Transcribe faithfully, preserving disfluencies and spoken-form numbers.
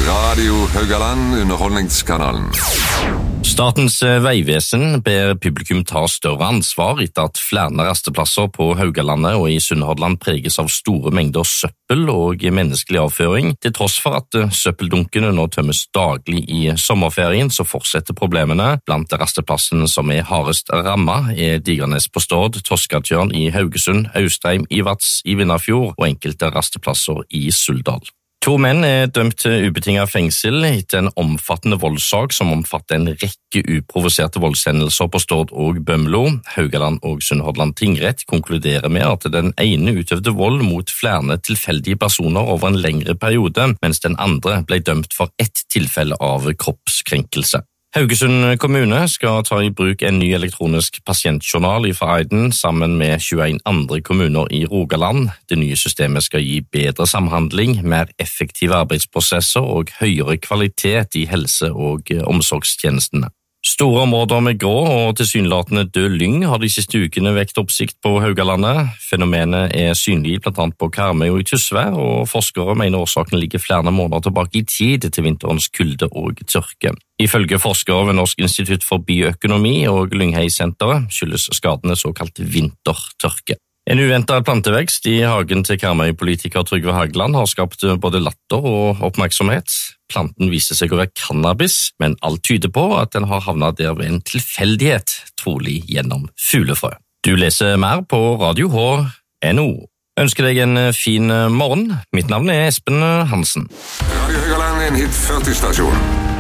Radio Haugaland, underholdningskanalen. Statens vegvesen ber publikum ta større ansvar etter at flere rasteplasser på Haugalandet og i Sunnhordland preges av store mengder søppel og menneskelig avføring. Til tross for at søppeldunkene nå tømmes daglig i sommerferien, så fortsetter problemene. Blant rasteplassene som er hardest rammet er Digernes på Stord, Toskatjørn i Haugesund, Austrheim i Vats i Vindafjord og enkelte rasteplasser i Suldal. To menn er dømt til ubetinget fengsel etter en omfattende voldssak som omfatter en rekke uprovoserte voldshendelser på Stord og Bømlo. Haugaland og Sunnhordland tingrett konkluderer med at den ene utøvde vold mot flere tilfeldige personer over en lengre periode, mens den andre ble dømt for ett tilfelle av kroppskrenkelse. Haugesund kommune skal ta i bruk en ny elektronisk pasientjournal fra Eiden sammen med tjueen andre kommuner i Rogaland. Det nye systemet skal gi bedre samhandling, mer effektive arbeidsprosesser og høyere kvalitet i helse- og omsorgstjenestene. Store områder med grå og tilsynelatende død lyng har de siste ukene vekt oppsikt på Haugalandet. Fenomenet er synlig blant annet på Karmøy og i Tysvær, og forskere mener årsaken ligger flere måneder tilbake i tid til vinterens kulde og tørke. Ifølge forskere ved Norsk institutt for bioøkonomi og Lynghei-senteret skyldes skadene såkalt vintertørke. En uventet plantevekst i hagen til Karmøy-politiker Trygve Hagland har skapt både latter og oppmerksomhet. Planten viser seg å være cannabis, men alt tyder på at den har havnet der ved en tilfeldighet, trolig gjennom fuglefrø. Du leser mer på radio h punktum no. Ønsker deg en fin morgen. Mitt navn er Espen Hansen. Radio Haugaland er en hit førti-stasjon.